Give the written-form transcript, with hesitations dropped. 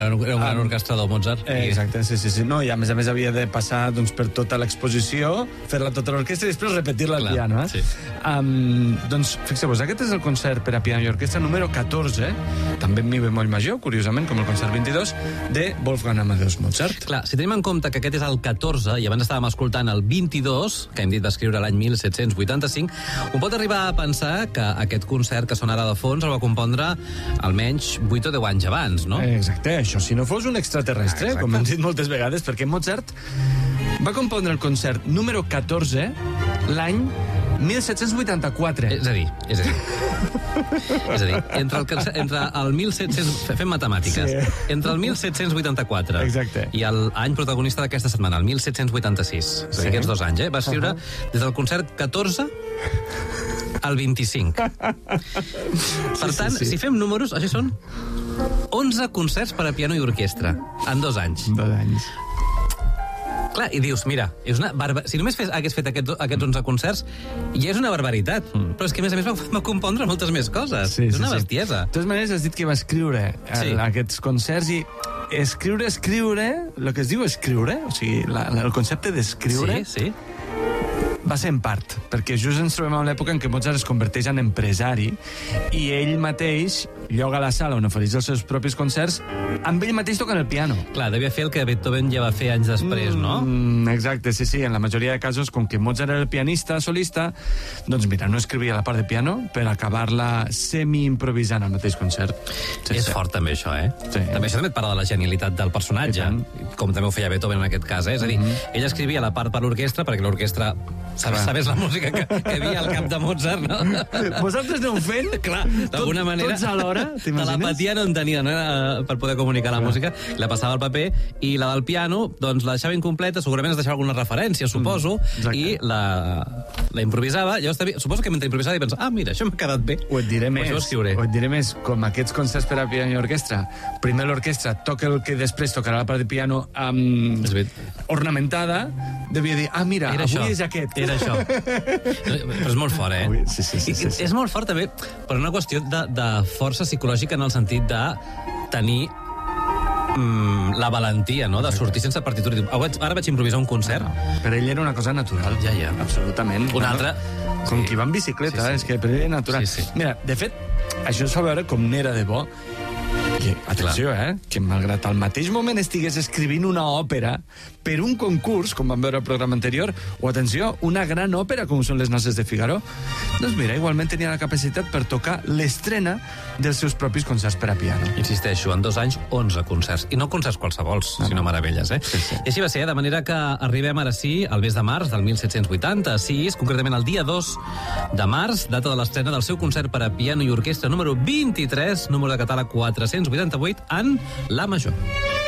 Era un gran orquestrador, Mozart. Exacte, sí. No, i a més havia de passar per tota l'exposició, fer-la tota l'orquestra i després repetir-la al piano. Sí. Doncs, fixeu-vos, aquest és el concert per a piano i orquestra número 14, també en mi bemoll major, curiosament, com el concert 22, de Wolfgang Amadeus Mozart. Clar, si tenim en compte que aquest és el 14, i abans estàvem escoltant el 22, que hem dit va escriure l'any 1785, un pot arribar a pensar que aquest concert que sona ara de fons el va compondre almenys 8 o 10 anys abans, no? Exacte, això si no fos un extraterrestre, com hem dit moltes vegades, perquè Mozart va compondre el concert número 14 l'any 1784. És a dir, entre el 1700... Fem matemàtiques. Sí. Entre el 1784 Exacte. i l'any protagonista d'aquesta setmana, el 1786. És a dir, aquests 2 anys, va escriure des del concert 14 al 25. Per tant, si fem números, així són 11 concerts per a piano i orquestra en 2 anys. 2 anys. Clar, i dius, mira, és una si només hagués fet aquests 11 concerts, ja és una barbaritat. Però és que, a més va compondre moltes més coses. És una bestiesa. De totes maneres, has dit que va escriure aquests concerts i escriure, el que es diu escriure, o sigui, el concepte d'escriure... Sí. Va ser en part, perquè just ens trobem en l'època en què Mozart es converteix en empresari i ell mateix lloga la sala on ofereix els seus propis concerts amb ell mateix tocant el piano. Clar, devia fer el que Beethoven ja va fer anys després, no? Exacte, sí. En la majoria de casos, com que Mozart era el pianista solista, doncs mira, no escrivia la part de piano per acabar-la semi-improvisant al mateix concert. És fort també això, Sí. També això també et parla de la genialitat del personatge, com també ho feia Beethoven en aquest cas, És a dir, ell escrivia la part per l'orquestra perquè l'orquestra sabés la música que hi havia al cap de Mozart, no? Vosaltres aneu fent? Clar, d'alguna manera... Tots alhora, t'imagines? Telepatia no en tenia, no? Per poder comunicar la música. La passava al paper i la del piano, doncs la deixava incompleta, segurament es deixava alguna referència, suposo, i la improvisava. Llavors, suposo que mentre improvisava i pensava, mira, això m'ha quedat bé. Ho et diré més, com aquests concerts per a piano i orquestra. Primer l'orquestra toca el que després tocarà la part de piano ornamentada, devia dir, mira, avui és aquest. Era això. Però és molt fort, Sí. És molt fort també per una qüestió de força psicològica en el sentit de tenir la valentia, no?, de sortir sense partitura. Ara vaig improvisar un concert. Per ell era una cosa natural. Ja. Absolutament. Un altre... Com qui va en bicicleta, és que per ell era natural. Sí. Mira, de fet, això es fa veure com n'era de bo. Que, atenció, que malgrat al mateix moment estigués escrivint una òpera per un concurs, com vam veure al programa anterior, o, atenció, una gran òpera, com són les Noces de Figaro, doncs mira, igualment tenia la capacitat per tocar l'estrena dels seus propis concerts per a piano. Insisteixo, en 2 anys, 11 concerts. I no concerts qualsevols, sinó meravelles, Sí. I així va ser, de manera que arribem ara sí al mes de març del 1786, concretament el dia 2 de març, data de l'estrena del seu concert per a piano i orquestra número 23, número de catàleg 488, en La major.